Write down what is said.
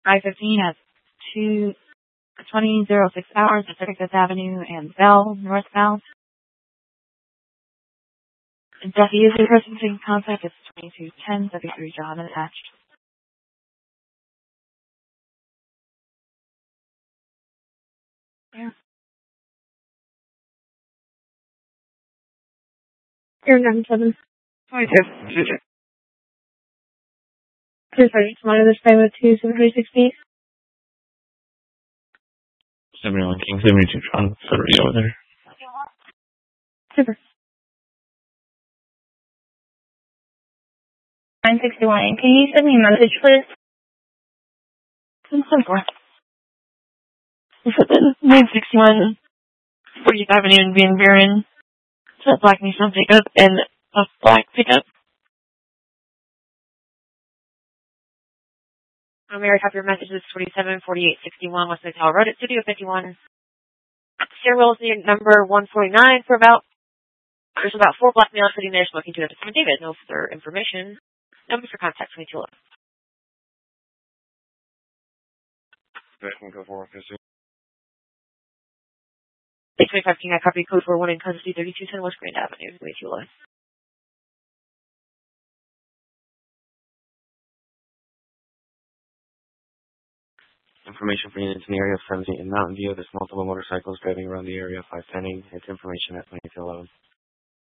I-15 at 20:06 hours at 35th Avenue and Bell, northbound. Duffy is the person taking contact. It's 2210 W3 John attached. Yeah. Air 97. 22. Please monitor this time with 27360. 71 King 72 John 30 over there. Super. 961. Can you send me a message, please? 10-4. 961 40th Avenue in Van Buren. It's a black Nissan pickup and a black pickup. Mary, copy your message. This is 474861 West Hotel Road at Studio 51. Stairwell is near number 149 for there's about 4 black males sitting there smoking to Simon David. No further information. Number for contact 2211. I can go for it. 625 King, I copy code 41 in custody 3210 West Grand Avenue. 2211. Information for units in the area of 17 in Mountain View. There's multiple motorcycles driving around the area of 510. It's information at 2211.